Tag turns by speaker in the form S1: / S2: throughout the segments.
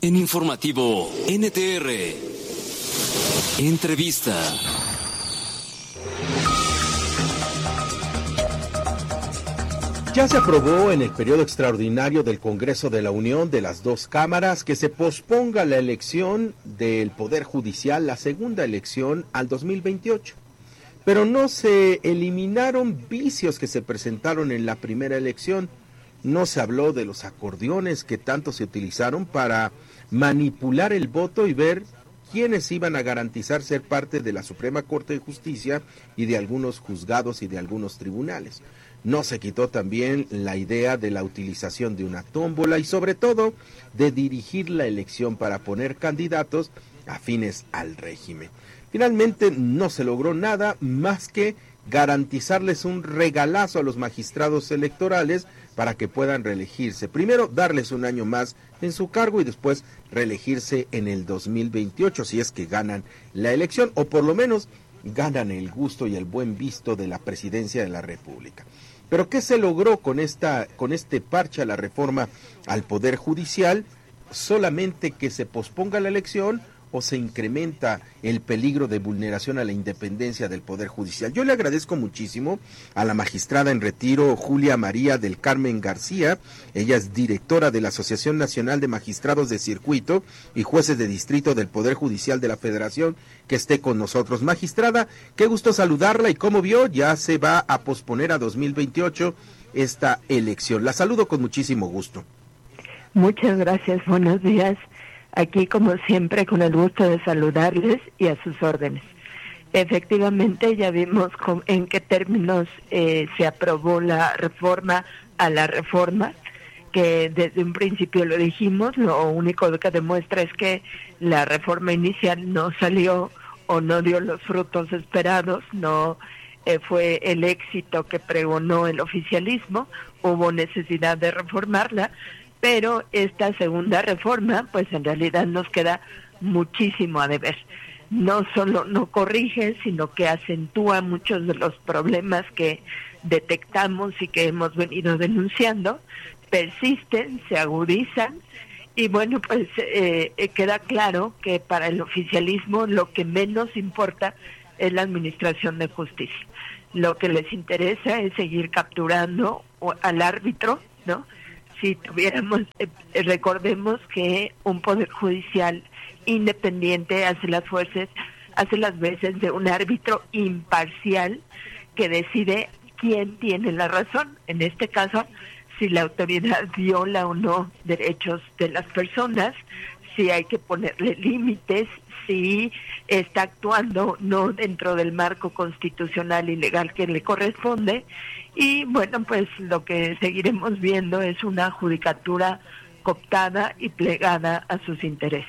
S1: En Informativo NTR. Entrevista.
S2: Ya se aprobó en el periodo extraordinario del Congreso de la Unión de las dos cámaras que se posponga la elección del Poder Judicial, la segunda elección, al 2028. Pero no se eliminaron vicios que se presentaron en la primera elección. No se habló de los acordeones que tanto se utilizaron para manipular el voto y ver quiénes iban a garantizar ser parte de la Suprema Corte de Justicia y de algunos juzgados y de algunos tribunales. No se quitó también la idea de la utilización de una tómbola y sobre todo de dirigir la elección para poner candidatos afines al régimen. Finalmente no se logró nada más que garantizarles un regalazo a los magistrados electorales para que puedan reelegirse. Primero, darles un año más en su cargo y después reelegirse en el 2028 si es que ganan la elección o por lo menos ganan el gusto y el buen visto de la presidencia de la República. Pero ¿qué se logró con este parche a la reforma al Poder Judicial? Solamente que se posponga la elección o se incrementa el peligro de vulneración a la independencia del Poder Judicial. Yo le agradezco muchísimo a la magistrada en retiro Julia María del Carmen García. Ella es directora de la Asociación Nacional de Magistrados de Circuito y Jueces de Distrito del Poder Judicial de la Federación, que esté con nosotros. Magistrada, qué gusto saludarla y cómo vio, ya se va a posponer a 2028 esta elección. La saludo con muchísimo gusto.
S3: Muchas gracias, buenos días. Aquí, como siempre, con el gusto de saludarles y a sus órdenes. Efectivamente, ya vimos en qué términos se aprobó la reforma a la reforma, que desde un principio lo dijimos, lo único que demuestra es que la reforma inicial no salió o no dio los frutos esperados, no fue el éxito que pregonó el oficialismo, hubo necesidad de reformarla, pero esta segunda reforma, pues en realidad nos queda muchísimo a deber. No solo no corrige, sino que acentúa muchos de los problemas que detectamos y que hemos venido denunciando, persisten, se agudizan, y bueno, pues queda claro que para el oficialismo lo que menos importa es la administración de justicia. Lo que les interesa es seguir capturando al árbitro, ¿no? Si tuviéramos, recordemos que un poder judicial independiente hace las veces de un árbitro imparcial que decide quién tiene la razón. En este caso, si la autoridad viola o no derechos de las personas, si hay que ponerle límites, si está actuando no dentro del marco constitucional y legal que le corresponde. Y bueno, pues lo que seguiremos viendo es una judicatura cooptada y plegada a sus intereses.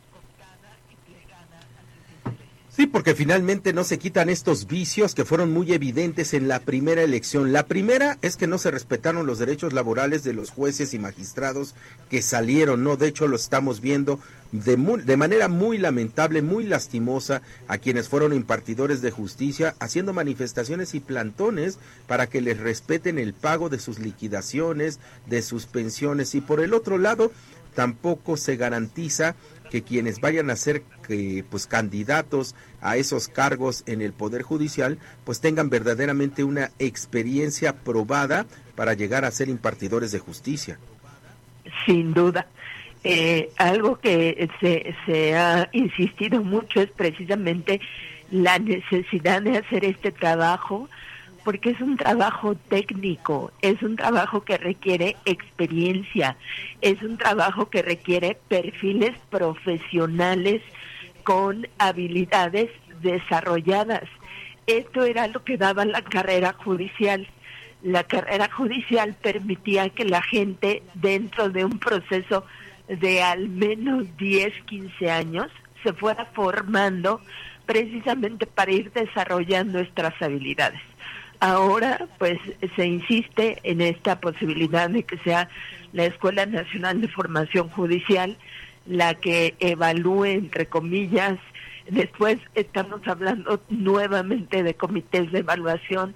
S2: Sí, porque finalmente no se quitan estos vicios que fueron muy evidentes en la primera elección. La primera es que no se respetaron los derechos laborales de los jueces y magistrados que salieron, ¿no? De hecho, lo estamos viendo de manera muy lamentable, muy lastimosa, a quienes fueron impartidores de justicia, haciendo manifestaciones y plantones para que les respeten el pago de sus liquidaciones, de sus pensiones. Y por el otro lado, tampoco se garantiza que quienes vayan a ser pues candidatos a esos cargos en el Poder Judicial pues tengan verdaderamente una experiencia probada para llegar a ser impartidores de justicia.
S3: Sin duda. Algo que se ha insistido mucho es precisamente la necesidad de hacer este trabajo, porque es un trabajo técnico, es un trabajo que requiere experiencia, es un trabajo que requiere perfiles profesionales con habilidades desarrolladas. Esto era lo que daba la carrera judicial. La carrera judicial permitía que la gente, dentro de un proceso de al menos 10, 15 años, se fuera formando precisamente para ir desarrollando estas habilidades. Ahora, pues, se insiste en esta posibilidad de que sea la Escuela Nacional de Formación Judicial la que evalúe, entre comillas. Después estamos hablando nuevamente de comités de evaluación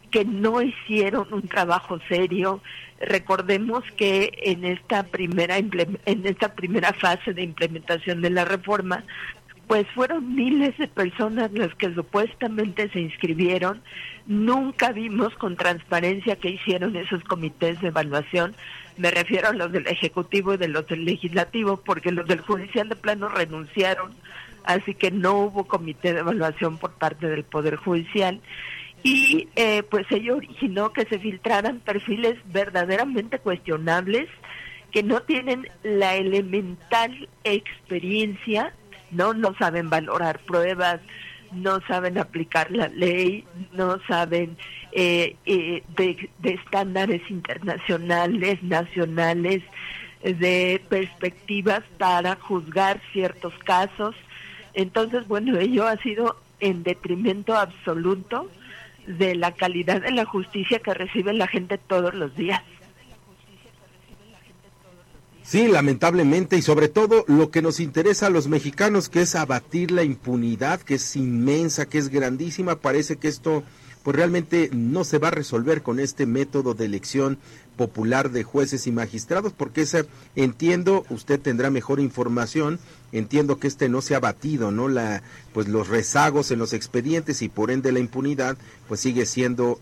S3: que no hicieron un trabajo serio. Recordemos que en esta primera fase de implementación de la reforma, pues fueron miles de personas las que supuestamente se inscribieron. Nunca vimos con transparencia qué hicieron esos comités de evaluación. Me refiero a los del Ejecutivo y de los del Legislativo, porque los del Judicial de plano renunciaron, así que no hubo comité de evaluación por parte del Poder Judicial. Y pues ello originó que se filtraran perfiles verdaderamente cuestionables, que no tienen la elemental experiencia, no saben valorar pruebas, no saben aplicar la ley, no saben de estándares internacionales, nacionales, de perspectivas para juzgar ciertos casos. Entonces, bueno, ello ha sido en detrimento absoluto de la calidad de la justicia que recibe la gente todos los días.
S2: Sí, lamentablemente, y sobre todo lo que nos interesa a los mexicanos, que es abatir la impunidad, que es inmensa, que es grandísima. Parece que esto pues realmente no se va a resolver con este método de elección popular de jueces y magistrados, porque entiendo, usted tendrá mejor información, entiendo que no se ha batido, ¿no? Pues los rezagos en los expedientes y por ende la impunidad, pues sigue siendo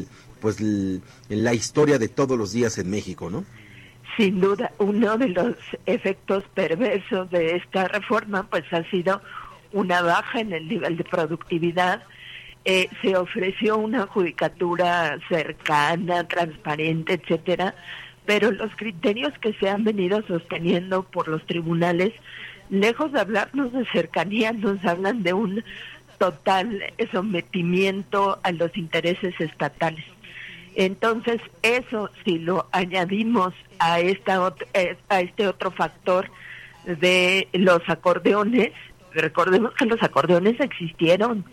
S2: la historia de todos los días en México, ¿no?
S3: Sin duda, uno de los efectos perversos de esta reforma pues ha sido una baja en el nivel de productividad. Se ofreció una judicatura cercana, transparente, etcétera, pero los criterios que se han venido sosteniendo por los tribunales, lejos de hablarnos de cercanía, nos hablan de un total sometimiento a los intereses estatales. Entonces, eso, si lo añadimos a este otro factor de los acordeones, recordemos que los acordeones existieron.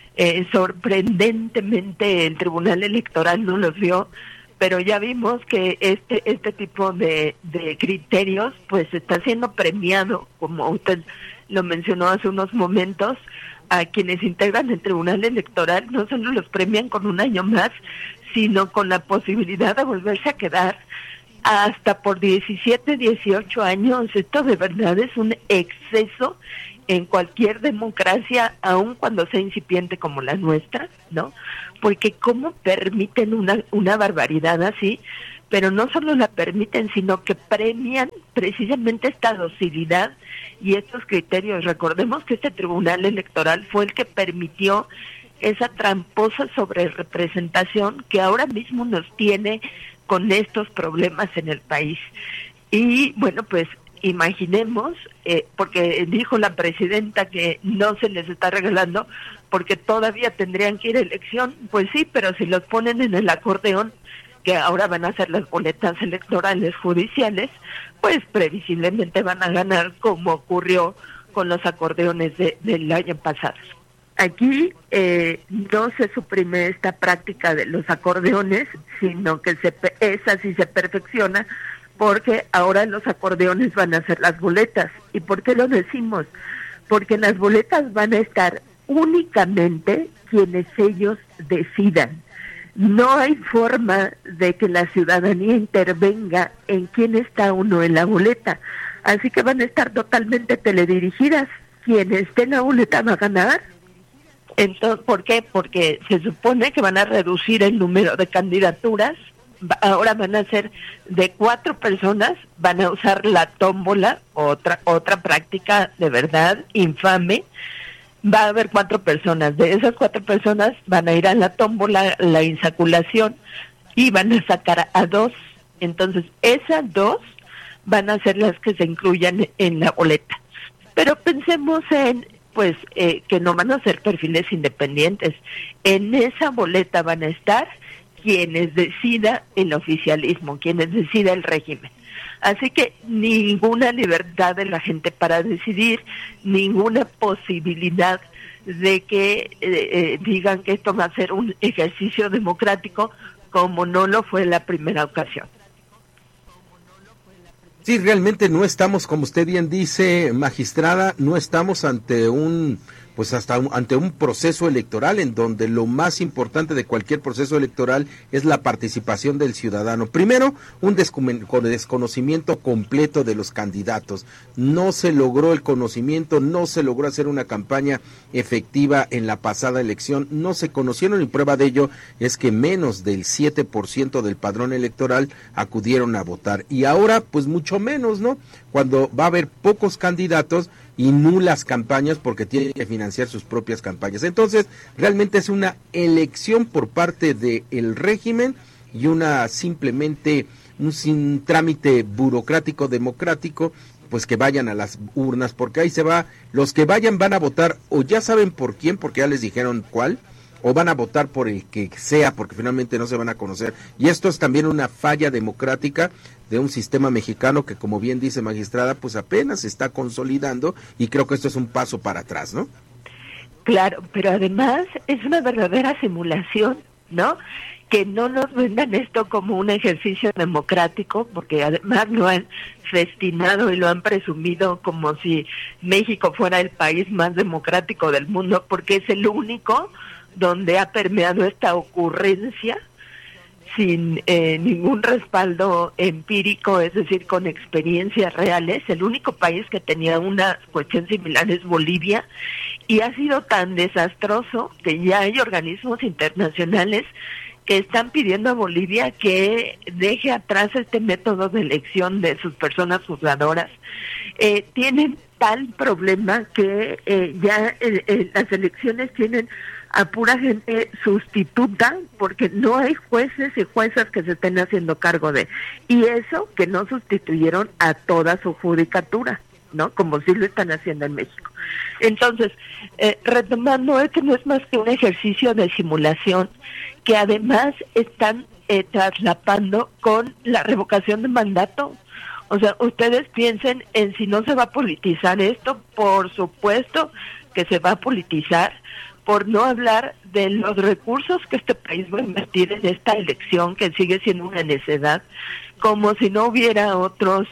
S3: Sorprendentemente el Tribunal Electoral no los vio, pero ya vimos que este tipo de criterios pues está siendo premiado, como usted lo mencionó hace unos momentos. A quienes integran el Tribunal Electoral no solo los premian con un año más, sino con la posibilidad de volverse a quedar hasta por 17, 18 años. Esto de verdad es un exceso en cualquier democracia, aun cuando sea incipiente como la nuestra, ¿no? Porque cómo permiten una barbaridad así, pero no solo la permiten, sino que premian precisamente esta docilidad y estos criterios. Recordemos que este Tribunal Electoral fue el que permitió esa tramposa sobrerepresentación que ahora mismo nos tiene con estos problemas en el país. Y bueno, pues imaginemos, porque dijo la presidenta que no se les está regalando porque todavía tendrían que ir a elección. Pues sí, pero si los ponen en el acordeón, que ahora van a ser las boletas electorales judiciales, pues previsiblemente van a ganar, como ocurrió con los acordeones del año pasado. Aquí no se suprime esta práctica de los acordeones, sino que esa sí se perfecciona, porque ahora los acordeones van a ser las boletas. ¿Y por qué lo decimos? Porque en las boletas van a estar únicamente quienes ellos decidan. No hay forma de que la ciudadanía intervenga en quién está uno en la boleta. Así que van a estar totalmente teledirigidas. Quien esté en la boleta va a ganar. Entonces, ¿por qué? Porque se supone que van a reducir el número de candidaturas. Ahora van a ser de 4 personas, van a usar la tómbola, otra práctica de verdad infame. Va a haber 4 personas, de esas 4 personas van a ir a la tómbola, la insaculación, y van a sacar a 2. Entonces esas 2 van a ser las que se incluyan en la boleta. Pero pensemos en que no van a ser perfiles independientes. En esa boleta van a estar quienes decida el oficialismo, quienes decida el régimen. Así que ninguna libertad de la gente para decidir, ninguna posibilidad de que digan que esto va a ser un ejercicio democrático, como no lo fue la primera ocasión.
S2: Sí, realmente no estamos, como usted bien dice, magistrada, no estamos ante un pues hasta ante un proceso electoral en donde lo más importante de cualquier proceso electoral es la participación del ciudadano. Primero, un desconocimiento completo de los candidatos. No se logró el conocimiento, no se logró hacer una campaña efectiva en la pasada elección, no se conocieron, y prueba de ello es que menos del 7% del padrón electoral acudieron a votar. Y ahora, pues mucho menos, ¿no? Cuando va a haber pocos candidatos y nulas campañas porque tienen que financiar sus propias campañas. Entonces, realmente es una elección por parte del régimen y simplemente un trámite burocrático democrático, pues que vayan a las urnas, porque ahí se va, los que vayan van a votar o ya saben por quién, porque ya les dijeron cuál, o van a votar por el que sea, porque finalmente no se van a conocer. Y esto es también una falla democrática de un sistema mexicano que, como bien dice magistrada, pues apenas se está consolidando, y creo que esto es un paso para atrás, ¿no?
S3: Claro, pero además es una verdadera simulación, ¿no? Que no nos vendan esto como un ejercicio democrático, porque además lo han festinado y lo han presumido como si México fuera el país más democrático del mundo, porque es el único donde ha permeado esta ocurrencia sin ningún respaldo empírico, es decir, con experiencias reales. El único país que tenía una cuestión similar es Bolivia, y ha sido tan desastroso que ya hay organismos internacionales que están pidiendo a Bolivia que deje atrás este método de elección de sus personas juzgadoras. Tienen tal problema que ya las elecciones tienen a pura gente sustituta, porque no hay jueces y juezas que se estén haciendo cargo de, y eso que no sustituyeron a toda su judicatura, ¿no? Como sí lo están haciendo en México. Entonces, retomando, este no es más que un ejercicio de simulación que además están traslapando con la revocación de mandato. O sea, ustedes piensen en si no se va a politizar esto. Por supuesto que se va a politizar, por no hablar de los recursos que este país va a invertir en esta elección, que sigue siendo una necedad, como si no hubiera otros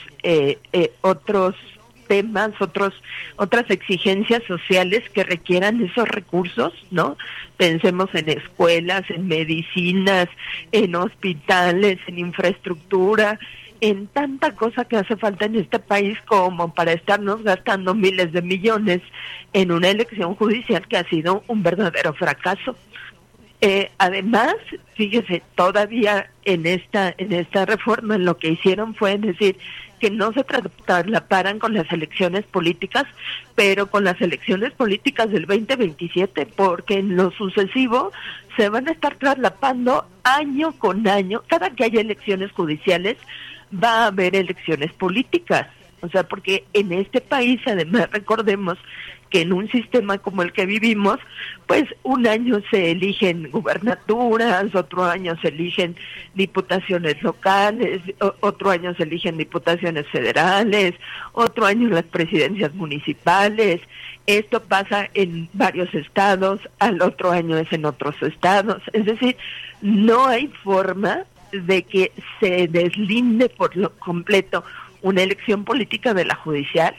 S3: temas, otras exigencias sociales que requieran esos recursos, ¿no? Pensemos en escuelas, en medicinas, en hospitales, en infraestructura, en tanta cosa que hace falta en este país como para estarnos gastando miles de millones en una elección judicial que ha sido un verdadero fracaso. Además, fíjese, todavía en esta reforma lo que hicieron fue decir que no se traslaparan con las elecciones políticas, pero con las elecciones políticas del 2027, porque en lo sucesivo se van a estar traslapando año con año. Cada que haya elecciones judiciales va a haber elecciones políticas. O sea, porque en este país, además, recordemos que en un sistema como el que vivimos, pues un año se eligen gubernaturas, otro año se eligen diputaciones locales, otro año se eligen diputaciones federales, otro año las presidencias municipales. Esto pasa en varios estados, al otro año es en otros estados. Es decir, no hay forma de que se deslinde por lo completo una elección política de la judicial.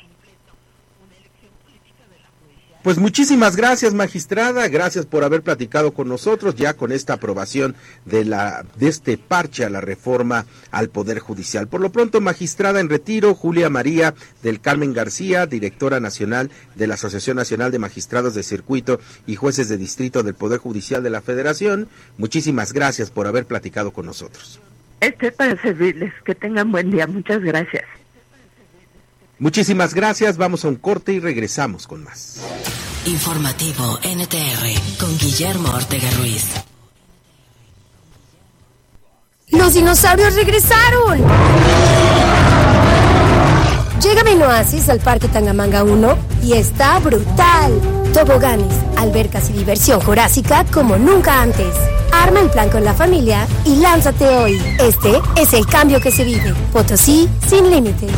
S2: Pues muchísimas gracias, magistrada, gracias por haber platicado con nosotros ya con esta aprobación de este parche a la reforma al Poder Judicial. Por lo pronto, magistrada en retiro, Julia María del Carmen García, directora nacional de la Asociación Nacional de Magistrados de Circuito y Jueces de Distrito del Poder Judicial de la Federación, muchísimas gracias por haber platicado con nosotros.
S3: Estoy para servirles, que tengan buen día, muchas gracias.
S2: Muchísimas gracias, vamos a un corte y regresamos con más.
S4: Informativo NTR con Guillermo Ortega Ruiz.
S5: ¡Los dinosaurios regresaron! Llega a Oasis al Parque Tangamanga 1 y está brutal. Toboganes, albercas y diversión jurásica como nunca antes. Arma el plan con la familia y lánzate hoy. Este es el cambio que se vive. Potosí sin límites.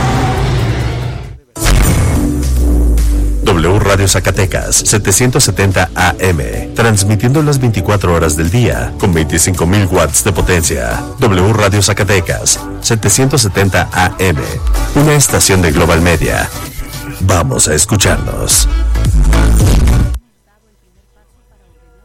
S6: W Radio Zacatecas, 770 AM, transmitiendo las 24 horas del día, con 25,000 watts de potencia. W Radio Zacatecas, 770 AM, una estación de Global Media. Vamos a escucharnos.